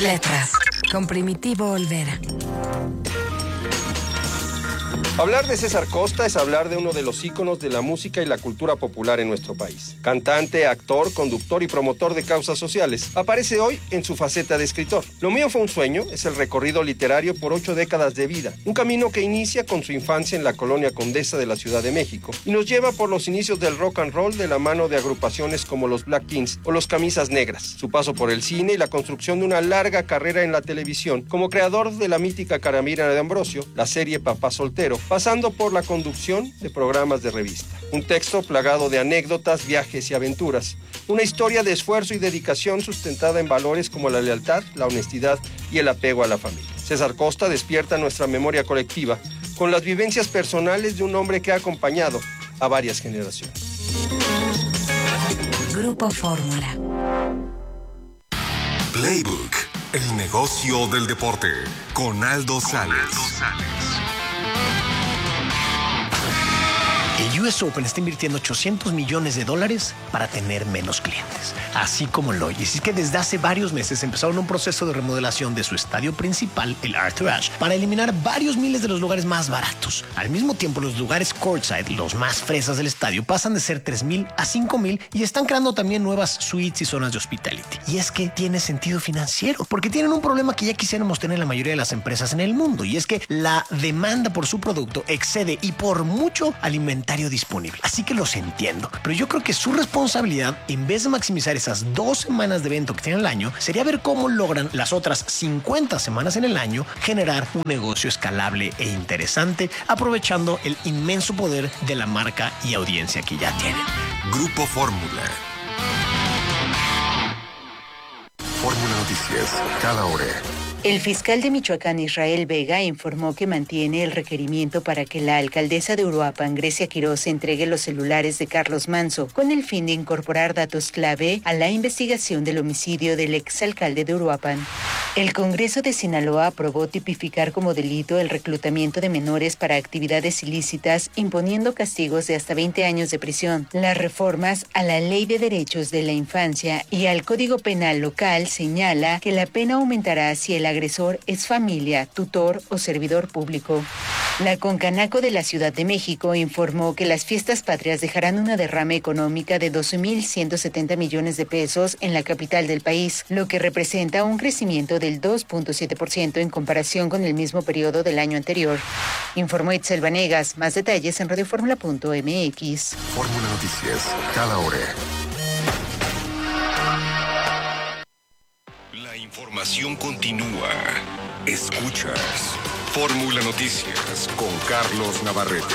Letras, con Primitivo Olvera. Hablar de César Costa es hablar de uno de los íconos de la música y la cultura popular en nuestro país. Cantante, actor, conductor y promotor de causas sociales. Aparece hoy en su faceta de escritor. Lo mío fue un sueño es el recorrido literario por 8 décadas de vida. Un camino que inicia con su infancia en la colonia Condesa de la Ciudad de México y nos lleva por los inicios del rock and roll de la mano de agrupaciones como los Black Kings o los Camisas Negras. Su paso por el cine y la construcción de una larga carrera en la televisión como creador de la mítica Caramira de Ambrosio, la serie Papá Soltero, pasando por la conducción de programas de revista. Un texto plagado de anécdotas, viajes y aventuras. Una historia de esfuerzo y dedicación sustentada en valores como la lealtad, la honestidad y el apego a la familia. César Costa despierta nuestra memoria colectiva con las vivencias personales de un hombre que ha acompañado a varias generaciones. Grupo Fórmula. Playbook, el negocio del deporte, con Aldo Sales. El US Open está invirtiendo $800 millones para tener menos clientes. Así como lo oyes. Es que desde hace varios meses empezaron un proceso de remodelación de su estadio principal, el Arthur Ashe, para eliminar varios miles de los lugares más baratos. Al mismo tiempo, los lugares courtside, los más fresas del estadio, pasan de ser 3,000 a 5,000 y están creando también nuevas suites y zonas de hospitality. Y es que tiene sentido financiero, porque tienen un problema que ya quisiéramos tener la mayoría de las empresas en el mundo, y es que la demanda por su producto excede y por mucho al inventario disponible. Así que los entiendo, pero yo creo que su responsabilidad, en vez de maximizar esas 2 semanas de evento que tienen al año, sería ver cómo logran las otras 50 semanas en el año generar un negocio escalable e interesante, aprovechando el inmenso poder de la marca y audiencia que ya tienen. Grupo Fórmula. Fórmula Noticias, cada hora. El fiscal de Michoacán, Israel Vega, informó que mantiene el requerimiento para que la alcaldesa de Uruapan, Grecia Quiroz, entregue los celulares de Carlos Manzo, con el fin de incorporar datos clave a la investigación del homicidio del exalcalde de Uruapan. El Congreso de Sinaloa aprobó tipificar como delito el reclutamiento de menores para actividades ilícitas, imponiendo castigos de hasta 20 años de prisión. Las reformas a la Ley de Derechos de la Infancia y al Código Penal local señala que la pena aumentará si el agresor es familia, tutor o servidor público. La Concanaco de la Ciudad de México informó que las fiestas patrias dejarán una derrama económica de 12,170 millones de pesos en la capital del país, lo que representa un crecimiento del 2.7% en comparación con el mismo periodo del año anterior. Informó Itzel Vanegas. Más detalles en radioformula.mx. Fórmula Noticias, cada hora. La información continúa. Escuchas Fórmula Noticias con Carlos Navarrete.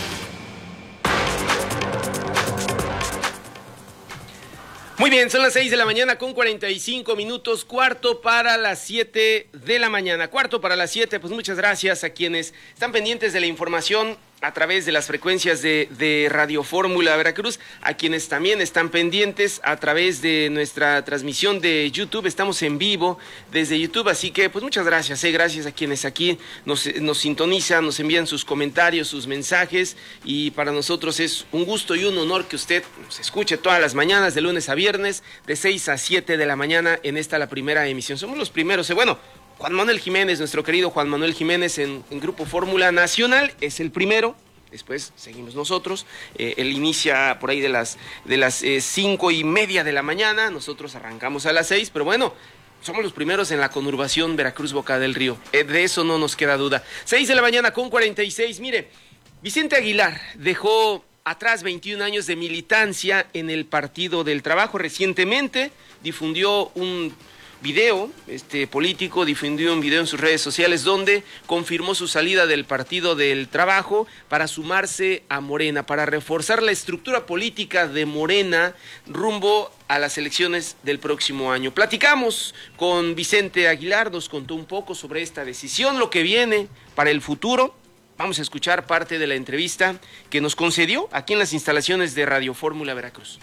Muy bien, son las 6 de la mañana con 45 minutos, cuarto para las 7 de la mañana. Cuarto para las 7, pues muchas gracias a quienes están pendientes de la información a través de las frecuencias de Radio Fórmula Veracruz, a quienes también están pendientes a través de nuestra transmisión de YouTube. Estamos en vivo desde YouTube, así que pues muchas gracias, gracias a quienes aquí nos sintonizan, nos envían sus comentarios, sus mensajes, y para nosotros es un gusto y un honor que usted nos escuche todas las mañanas, de lunes a viernes, de 6 a 7 de la mañana, en esta la primera emisión. Somos los primeros, bueno, Juan Manuel Jiménez, nuestro querido Juan Manuel Jiménez en Grupo Fórmula Nacional es el primero, después seguimos nosotros. Él inicia por ahí de las 5:30 de la mañana, nosotros arrancamos a las 6, pero bueno, somos los primeros en la conurbación Veracruz-Boca del Río, de eso no nos queda duda. 6 de la mañana con 46, mire, Vicente Aguilar dejó atrás 21 años de militancia en el Partido del Trabajo. Recientemente difundió un video, político difundió un video en sus redes sociales donde confirmó su salida del Partido del Trabajo para sumarse a Morena, para reforzar la estructura política de Morena rumbo a las elecciones del próximo año. Platicamos con Vicente Aguilar, nos contó un poco sobre esta decisión, lo que viene para el futuro. Vamos a escuchar parte de la entrevista que nos concedió aquí en las instalaciones de Radio Fórmula Veracruz.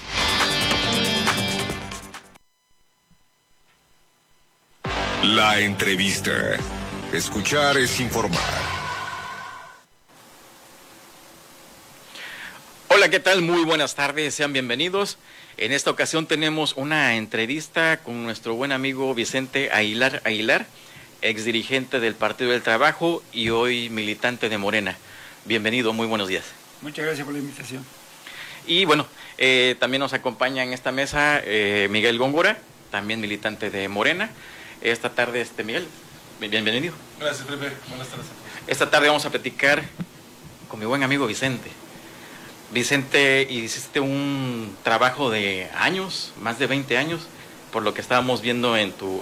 La entrevista. Escuchar es informar. Hola, Hola, ¿qué tal? Muy buenas tardes, sean bienvenidos. En esta ocasión tenemos una entrevista con nuestro buen amigo Vicente Aguilar, ex dirigente del Partido del Trabajo y hoy militante de Morena. Bienvenido, muy buenos días. Muchas gracias por la invitación. Y bueno, también nos acompaña en esta mesa Miguel Góngora, también militante de Morena. Esta tarde, Miguel, bienvenido. Gracias, Pepe. Buenas tardes. Esta tarde vamos a platicar con mi buen amigo Vicente. Vicente, hiciste un trabajo de años, más de 20 años, por lo que estábamos viendo en tu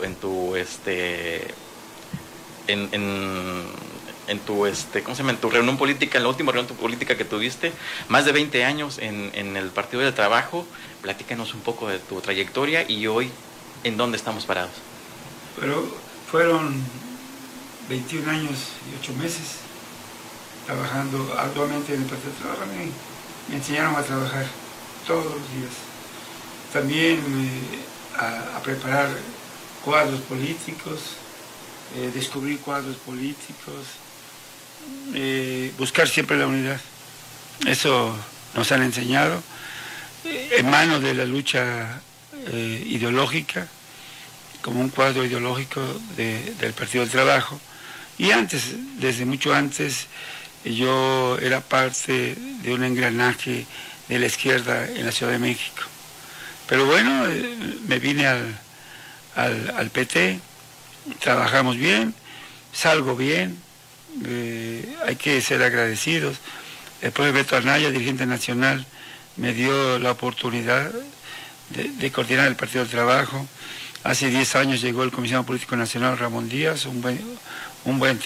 reunión política, en la última reunión política que tuviste, más de 20 años en el Partido del Trabajo. Platícanos un poco de tu trayectoria y hoy, ¿en dónde estamos parados? Pero fueron 21 años y 8 meses trabajando arduamente en el Partido del Trabajo. Me enseñaron a trabajar todos los días. También a preparar cuadros políticos, descubrir cuadros políticos, buscar siempre la unidad. Eso nos han enseñado en manos de la lucha ideológica, como un cuadro ideológico del Partido del Trabajo. Y antes, desde mucho antes, yo era parte de un engranaje de la izquierda en la Ciudad de México. Pero bueno, me vine al PT, trabajamos bien, salgo bien, hay que ser agradecidos. El propio Beto Anaya, dirigente nacional, me dio la oportunidad de coordinar el Partido del Trabajo. Hace 10 años llegó el comisionado político nacional Ramón Díaz, un buen